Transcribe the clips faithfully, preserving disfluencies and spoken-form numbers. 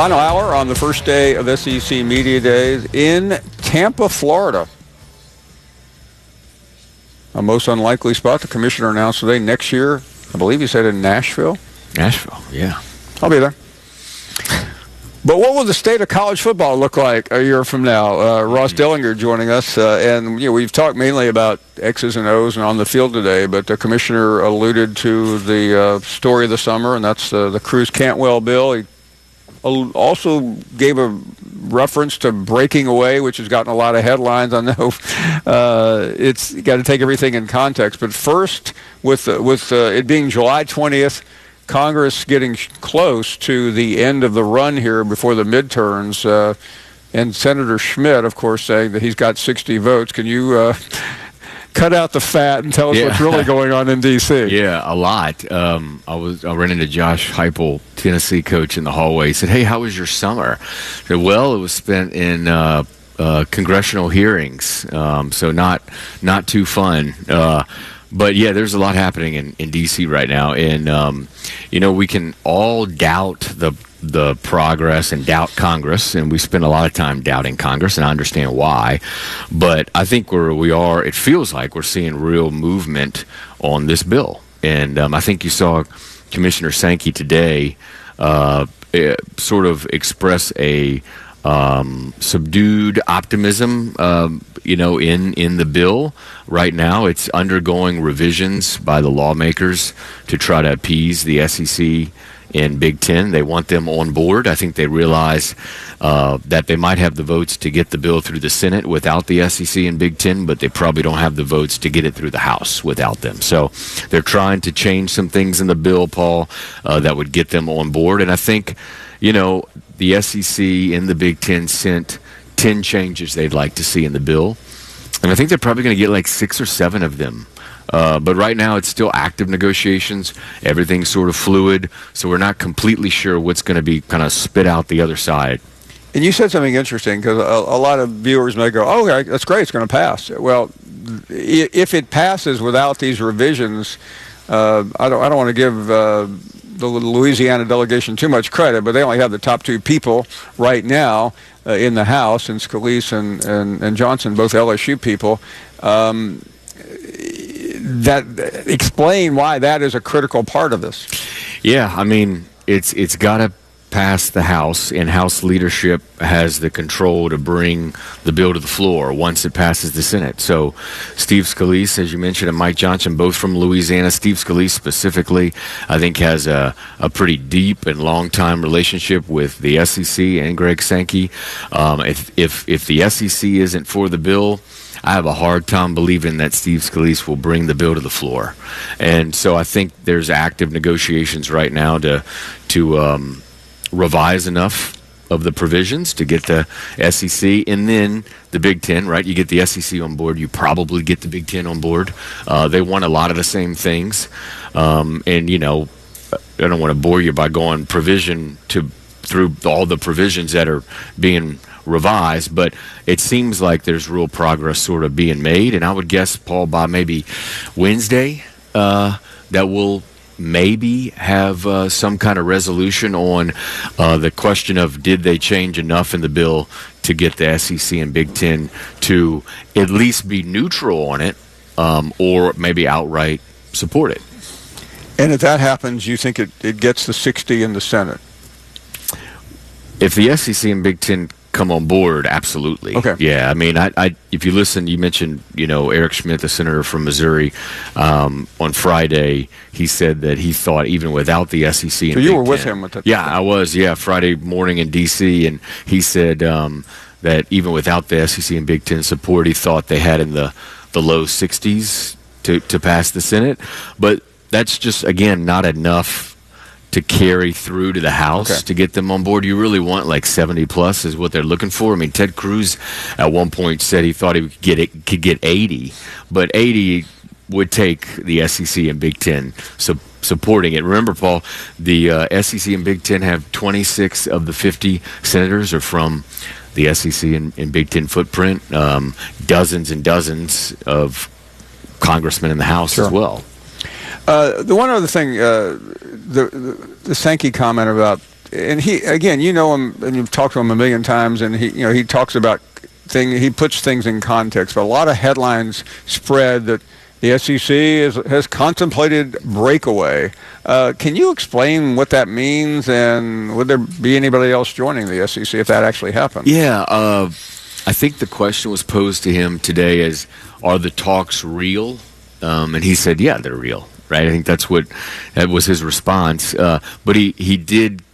Final hour on the first day of S E C Media Days in Tampa, Florida. A most unlikely spot. The commissioner announced today next year, I believe he said in Nashville. Nashville, yeah. I'll be there. But what will the state of college football look like a year from now? Uh, Ross Dellinger joining us. Uh, and you know, we've talked mainly about X's and O's and on the field today, but the commissioner alluded to the uh, story of the summer, and that's uh, the Cruz-Cantwell bill. He also gave a reference to breaking away, which has gotten a lot of headlines. I know uh, it's got to take everything in context. But first, with uh, with uh, it being July twentieth, Congress getting close to the end of the run here before the midterms, uh, and Senator Schmidt, of course, saying that he's got sixty votes. Can you uh, cut out the fat and tell us yeah. what's really going on in D C? Yeah, a lot. Um, I was I ran into Josh Heupel, Tennessee coach, in the hallway. He said, "Hey, how was your summer?" I said, "Well, it was spent in uh, uh, congressional hearings, um, so not not too fun." Uh, But, yeah, there's a lot happening in, in D C right now. And, um, you know, we can all doubt the the progress and doubt Congress. And we spend a lot of time doubting Congress, and I understand why. But I think where we are, it feels like we're seeing real movement on this bill. And um, I think you saw Commissioner Sankey today uh, sort of express a um, subdued optimism, um, you know, in, in the bill. Right now, it's undergoing revisions by the lawmakers to try to appease the S E C and Big Ten. They want them on board. I think they realize uh, that they might have the votes to get the bill through the Senate without the S E C and Big Ten, but they probably don't have the votes to get it through the House without them. So they're trying to change some things in the bill, Paul, uh, that would get them on board. And I think, you know, the S E C and the Big Ten sent ten changes they'd like to see in the bill. And I think they're probably going to get like six or seven of them. Uh, but right now it's still active negotiations. Everything's sort of fluid. So we're not completely sure what's going to be kind of spit out the other side. And you said something interesting, because a, a lot of viewers may go, oh, okay, that's great, it's going to pass. Well, if it passes without these revisions, uh, I don't, I don't want to give uh, the Louisiana delegation too much credit, but they only have the top two people right now uh, in the House, and Scalise and, and, and Johnson, both L S U people. Um, that explain why that is a critical part of this. Yeah, I mean, it's it's got to pass the House, and House leadership has the control to bring the bill to the floor once it passes the Senate. So Steve Scalise, as you mentioned, and Mike Johnson, both from Louisiana. Steve Scalise specifically, I think, has a, a pretty deep and long-time relationship with the S E C and Greg Sankey. Um, if, if, if the S E C isn't for the bill, I have a hard time believing that Steve Scalise will bring the bill to the floor. And so I think there's active negotiations right now to to um, revise enough of the provisions to get the S E C and then the Big Ten, right? You get the S E C on board, you probably get the Big Ten on board. Uh, they want a lot of the same things. Um, and, you know, I don't want to bore you by going provision to through all the provisions that are being revised, but it seems like there's real progress sort of being made, and I would guess, Paul, by maybe Wednesday uh, that we'll maybe have uh, some kind of resolution on uh, the question of did they change enough in the bill to get the S E C and Big Ten to at least be neutral on it, um, or maybe outright support it. And if that happens, you think it, it gets the sixty in the Senate? If the S E C and Big Ten come on board, absolutely. Okay. Yeah, I mean, I, I, if you listen, you mentioned, you know, Eric Schmidt, the senator from Missouri, um, on Friday, he said that he thought even without the S E C and so you Big were with Ten, him with that? Yeah, I was, yeah, Friday morning in D C, and he said um, that even without the S E C and Big Ten support, he thought they had in the, the low sixties to, to pass the Senate. But that's just, again, not enough to carry through to the House okay. to get them on board. You really want like seventy plus is what they're looking for. I mean, Ted Cruz at one point said he thought he could get it, could get eighty, but eighty would take the S E C and Big Ten so supporting it. Remember, Paul, the uh, S E C and Big Ten have twenty-six of the fifty senators are from the S E C and, and Big Ten footprint. Um, dozens and dozens of congressmen in the House sure. as well. Uh, the one other thing, uh, the, the the Sankey comment about and he again, you know him, and you've talked to him a million times, and he, you know, he talks about thing. He puts things in context. But a lot of headlines spread that the S E C is, has contemplated breakaway. Uh, can you explain what that means, and would there be anybody else joining the S E C if that actually happened? Yeah, uh, I think the question was posed to him today as, are the talks real? Um, and he said, yeah, they're real, right? I think that's what, that was his response. Uh, but he, he did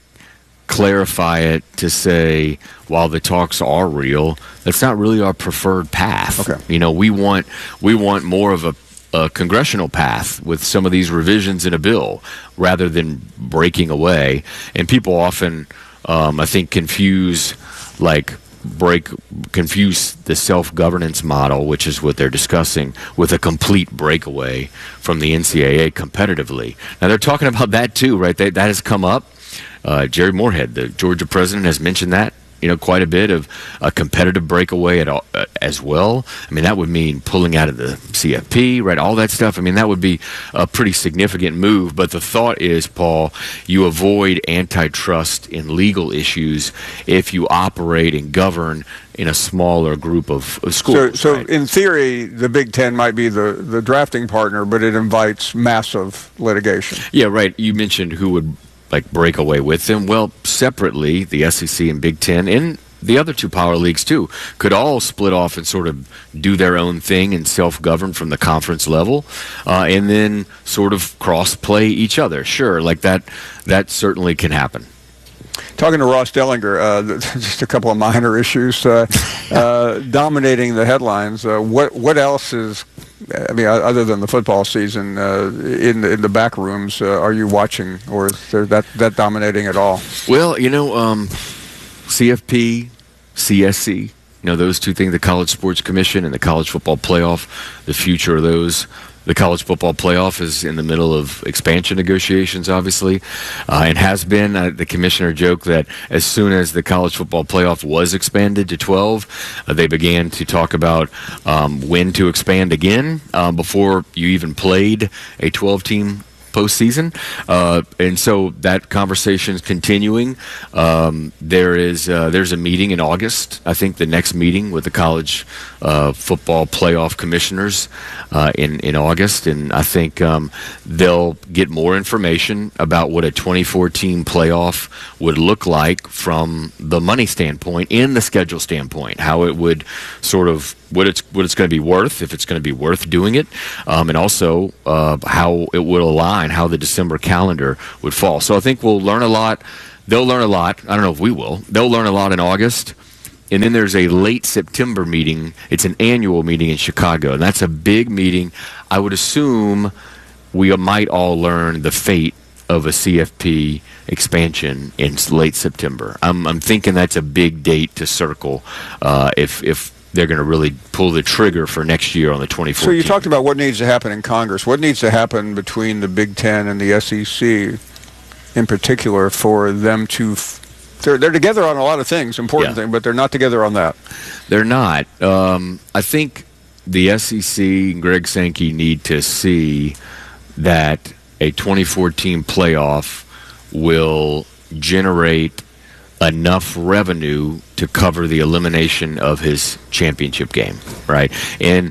clarify it to say, while the talks are real, that's not really our preferred path. Okay. You know, we want, we want more of a a congressional path with some of these revisions in a bill rather than breaking away. And people often, um, I think, confuse like break confuse the self-governance model, which is what they're discussing, with a complete breakaway from the N C double A competitively. Now they're talking about that too, right? They, that has come up. Uh, Jerry Moorhead, the Georgia president, has mentioned that, you know, quite a bit of a competitive breakaway at all, uh, as well. I mean, that would mean pulling out of the C F P, right? All that stuff. I mean, that would be a pretty significant move. But the thought is, Paul, you avoid antitrust and legal issues if you operate and govern in a smaller group of, of schools. So, so right? in theory, the Big Ten might be the, the drafting partner, but it invites massive litigation. Yeah, right. You mentioned who would like break away with them. Well, separately, the S E C and Big Ten and the other two power leagues too could all split off and sort of do their own thing and self-govern from the conference level, uh, and then sort of cross-play each other. Sure, like that. That certainly can happen. Talking to Ross Dellinger, uh, just a couple of minor issues uh, uh, dominating the headlines. Uh, what what else is? I mean, other than the football season, uh, in the, in the back rooms, uh, are you watching, or is there that that dominating at all? Well, you know, um, C F P, C S C, you know, those two things, the College Sports Commission and the College Football Playoff, the future of those. The College Football Playoff is in the middle of expansion negotiations, obviously, uh, and has been. Uh, the commissioner joked that as soon as the College Football Playoff was expanded to twelve, uh, they began to talk about um, when to expand again um, before you even played a twelve-team postseason, uh, and so that conversation is continuing. Um, there is uh, there's a meeting in August. I think the next meeting with the college uh, football playoff commissioners uh, in in August, and I think um, they'll get more information about what a twenty-four team playoff would look like from the money standpoint and the schedule standpoint, how it would sort of what it's what it's going to be worth, if it's going to be worth doing it, um, and also uh, how it would align, how the December calendar would fall. So I think we'll learn a lot. They'll learn a lot. I don't know if we will. They'll learn a lot in August. And then there's a late September meeting. It's an annual meeting in Chicago, and that's a big meeting. I would assume we might all learn the fate of a C F P expansion in late September. I'm, I'm thinking that's a big date to circle uh, if if they're going to really pull the trigger for next year on the twenty-fourth. So you talked about what needs to happen in Congress. What needs to happen between the Big Ten and the S E C in particular for them to f- they're, they're together on a lot of things, important yeah. things, but they're not together on that. They're not. Um, I think the S E C and Greg Sankey need to see that a twenty-four team playoff will generate enough revenue to cover the elimination of his championship game, right? And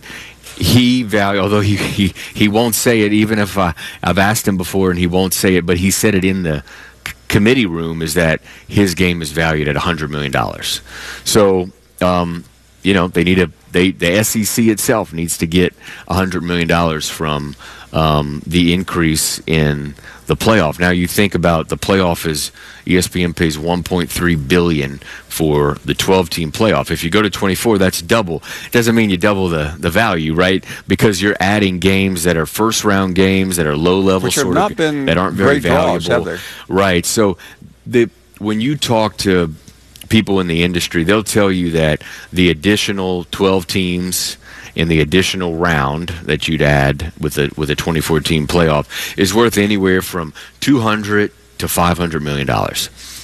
he value, although he, he, he won't say it, even if I, I've asked him before and he won't say it, but he said it in the c- committee room, is that his game is valued at one hundred million dollars. So, um, you know, they need a, they, the S E C itself needs to get one hundred million dollars from um, the increase in the playoff. Now you think about the playoff is E S P N pays one point three billion dollars for the twelve team playoff. If you go to twenty-four, that's double. It doesn't mean you double the, the value, right? Because you're adding games that are first round games that are low level, Which have sort not of, been that aren't very great draws, valuable, have they? right? So the when you talk to people in the industry, they'll tell you that the additional twelve teams in the additional round that you'd add with a with a twenty-four team playoff is worth anywhere from two hundred to five hundred million dollars.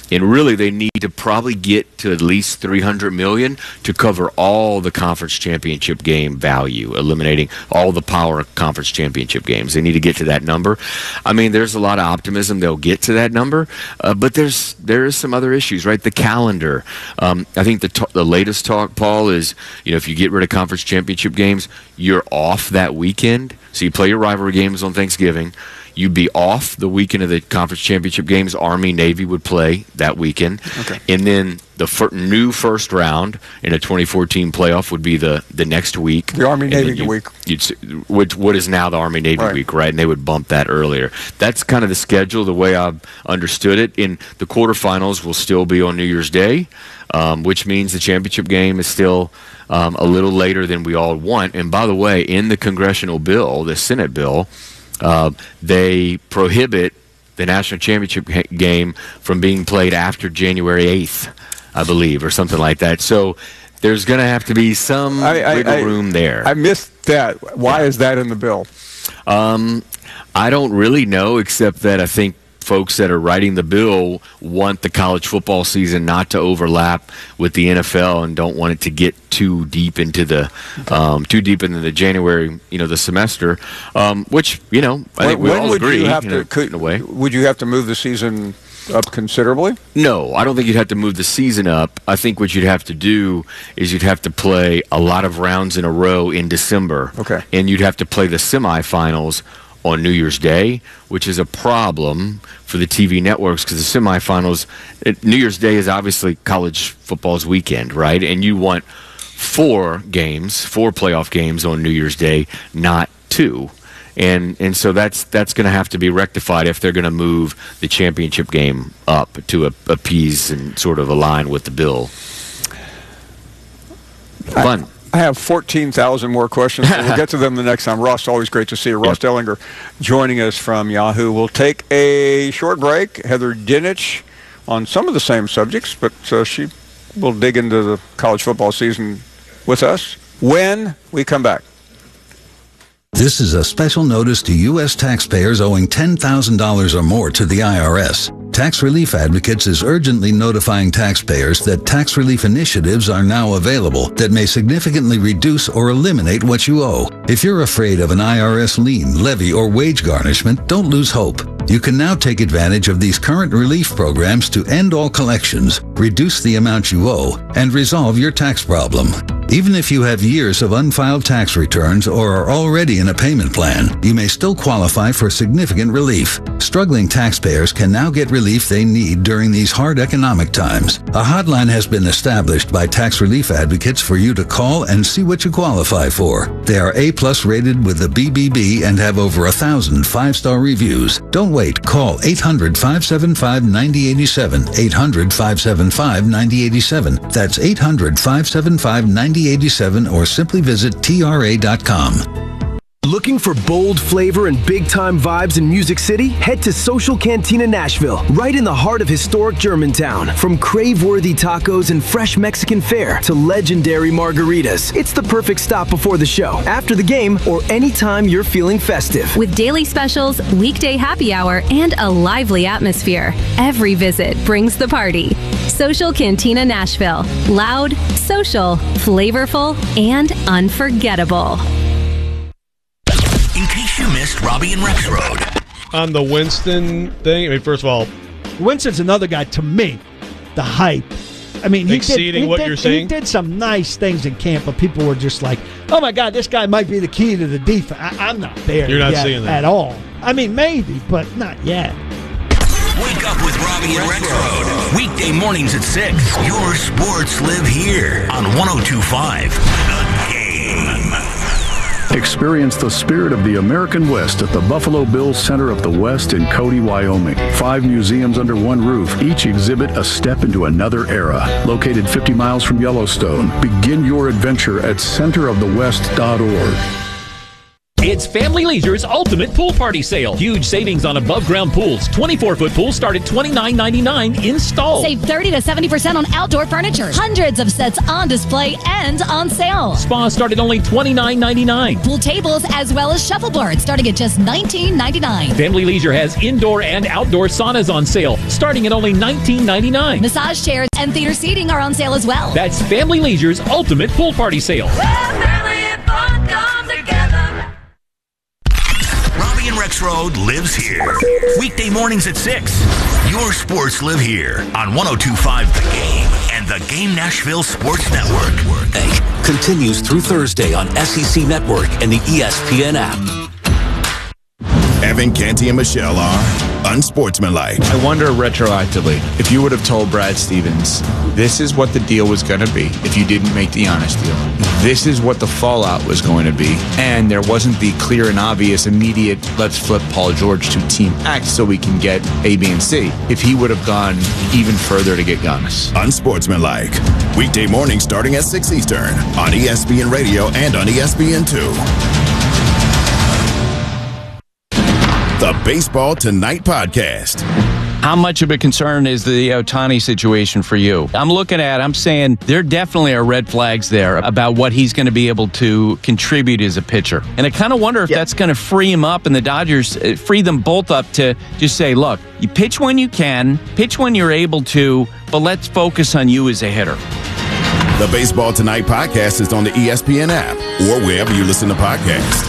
And really, they need to probably get to at least three hundred million dollars to cover all the conference championship game value, eliminating all the power conference championship games. They need to get to that number. I mean, there's a lot of optimism they'll get to that number, uh, but there's there is some other issues, right? The calendar. Um, I think the t- the latest talk, Paul, is you know if you get rid of conference championship games, you're off that weekend. So you play your rivalry games on Thanksgiving. You'd be off the weekend of the conference championship games. Army, Navy would play that weekend. Okay. And then the fir- new first round in a twenty fourteen playoff would be the, the next week. The Army, Navy you, week. You'd, which, what is now the Army, Navy right. week, right? And they would bump that earlier. That's kind of the schedule, the way I've understood it. In the quarterfinals will still be on New Year's Day, um, which means the championship game is still um, a little later than we all want. And by the way, in the congressional bill, the Senate bill, Uh, they prohibit the national championship ha- game from being played after January eighth, I believe, or something like that. So there's going to have to be some I, I, wiggle I, room there. I missed that. Why yeah. is that in the bill? Um, I don't really know, except that I think folks that are writing the bill want the college football season not to overlap with the N F L and don't want it to get too deep into the um, too deep into the January, you know, the semester. Um, which you know, I think we when all would agree. You have you to, know, could, in a way. Would you have to move the season up considerably? No, I don't think you'd have to move the season up. I think what you'd have to do is you'd have to play a lot of rounds in a row in December. Okay, and you'd have to play the semifinals on New Year's Day, which is a problem for the T V networks because the semifinals, it, New Year's Day is obviously college football's weekend, right? And you want four games, four playoff games on New Year's Day, not two. And and so that's that's going to have to be rectified if they're going to move the championship game up to a, appease and sort of align with the bill. Fun. I, I have fourteen thousand more questions, so we'll get to them the next time. Ross, always great to see you. Ross yep. Dellinger joining us from Yahoo. We'll take a short break. Heather Dinich on some of the same subjects, but uh, she will dig into the college football season with us when we come back. This is a special notice to U S taxpayers owing ten thousand dollars or more to the I R S. Tax Relief Advocates is urgently notifying taxpayers that tax relief initiatives are now available that may significantly reduce or eliminate what you owe. If you're afraid of an I R S lien, levy, or wage garnishment, don't lose hope. You can now take advantage of these current relief programs to end all collections, reduce the amount you owe, and resolve your tax problem. Even if you have years of unfiled tax returns or are already in a payment plan, you may still qualify for significant relief. Struggling taxpayers can now get relief they need during these hard economic times. A hotline has been established by Tax Relief Advocates for you to call and see what you qualify for. They are A-plus rated with the B B B and have over a thousand five-star reviews. Don't wait. Call eight hundred, five seven five, nine zero eight seven, eight hundred, five seven five, nine zero eight seven. That's eight hundred, five seven five, nine zero eight seven or simply visit T R A dot com. Looking for bold flavor and big-time vibes in Music City? Head to Social Cantina Nashville, right in the heart of historic Germantown. From crave-worthy tacos and fresh Mexican fare to legendary margaritas, it's the perfect stop before the show, after the game, or anytime you're feeling festive. With daily specials, weekday happy hour, and a lively atmosphere, every visit brings the party. Social Cantina Nashville. Loud, social, flavorful, and unforgettable. In case you missed Robbie and Rex Road. On the Winston thing, I mean, first of all, Winston's another guy, to me, the hype. I mean, he exceeding did, he what did, you're saying? He did some nice things in camp, but people were just like, oh, my God, this guy might be the key to the defense. I, I'm not there You're not yet seeing that at all. I mean, maybe, but not yet. Wake up with Robbie and Rex Road. Weekday mornings at six. Your sports live here on one oh two point five. The Game. Experience the spirit of the American West at the Buffalo Bills Center of the West in Cody, Wyoming. Five museums under one roof. Each exhibit a step into another era. Located fifty miles from Yellowstone. Begin your adventure at center of the west dot org. It's Family Leisure's Ultimate Pool Party Sale. Huge savings on above-ground pools. twenty-four foot pools start at twenty-nine ninety-nine installed. Save thirty to seventy percent on outdoor furniture. Hundreds of sets on display and on sale. Spas start at only twenty-nine ninety-nine. Pool tables as well as shuffleboards starting at just nineteen ninety-nine. Family Leisure has indoor and outdoor saunas on sale starting at only nineteen ninety-nine. Massage chairs and theater seating are on sale as well. That's Family Leisure's Ultimate Pool Party Sale. Robbie and Rex Road lives here. Weekday mornings at six. Your sports live here on one oh two point five The Game and the Game Nashville Sports Network. Continues through Thursday on S E C Network and the E S P N app. Evan, Canty, and Michelle are unsportsmanlike. I wonder retroactively, if you would have told Brad Stevens, this is what the deal was going to be if you didn't make the honest deal. This is what the fallout was going to be. And there wasn't the clear and obvious immediate, let's flip Paul George to Team X so we can get A, B, and C. If he would have gone even further to get Giannis. Unsportsmanlike. Weekday mornings starting at six Eastern on E S P N Radio and on E S P N two. The Baseball Tonight Podcast. How much of a concern is the Ohtani situation for you? I'm looking at, I'm saying there definitely are red flags there about what he's going to be able to contribute as a pitcher. And I kind of wonder if yep. that's going to free him up and the Dodgers uh, free them both up to just say, look, you pitch when you can, pitch when you're able to, but let's focus on you as a hitter. The Baseball Tonight Podcast is on the E S P N app or wherever you listen to podcasts.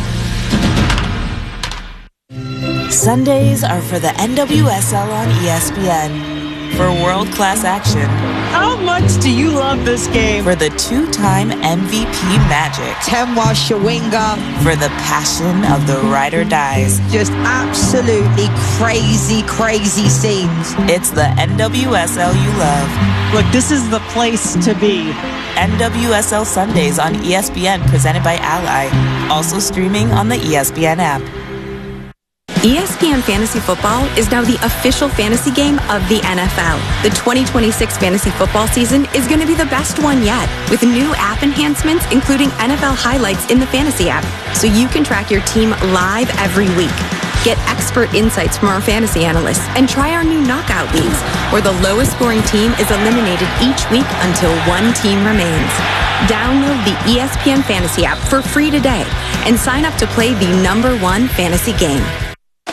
Sundays are for the N W S L on E S P N. For world-class action. How much do you love this game? For the two-time M V P magic. Temwa Shawinga. For the passion of the ride or dies. Just absolutely crazy, crazy scenes. It's the N W S L you love. Look, this is the place to be. N W S L Sundays on E S P N, presented by Ally. Also streaming on the E S P N app. E S P N Fantasy Football is now the official fantasy game of the N F L. The twenty twenty-six fantasy football season is going to be the best one yet, with new app enhancements including N F L highlights in the fantasy app, so you can track your team live every week. Get expert insights from our fantasy analysts and try our new knockout leagues, where the lowest scoring team is eliminated each week until one team remains. Download the E S P N Fantasy app for free today and sign up to play the number one fantasy game.